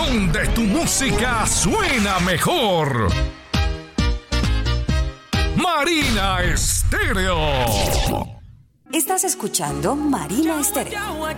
donde tu música suena mejor. Marina Estéreo. Estás escuchando Marina Estéreo.